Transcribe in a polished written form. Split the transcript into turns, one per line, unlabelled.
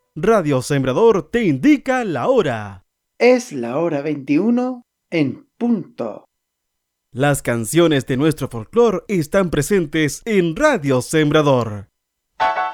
Radio Sembrador te indica la hora.
Es la hora 21 en punto.
Las canciones de nuestro folclore están presentes en Radio Sembrador.